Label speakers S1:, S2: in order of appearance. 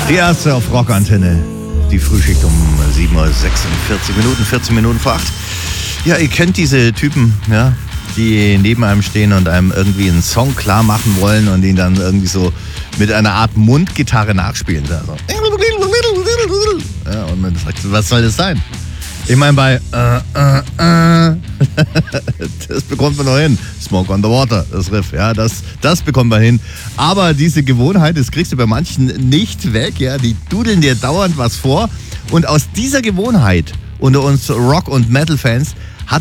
S1: Die erste auf Rockantenne. Die Frühschicht um 7:46 Uhr, 14 Minuten vor 8. Ja, ihr kennt diese Typen, ja, die neben einem stehen und einem irgendwie einen Song klar machen wollen und ihn dann irgendwie so mit einer Art Mundgitarre nachspielen. Also. Ja, und man sagt, was soll das sein? Ich meine, bei das bekommt man noch hin. Smoke on the Water, das Riff, ja, das bekommt man hin. Aber diese Gewohnheit, das kriegst du bei manchen nicht weg, ja, die dudeln dir dauernd was vor. Und aus dieser Gewohnheit unter uns Rock- und Metal-Fans hat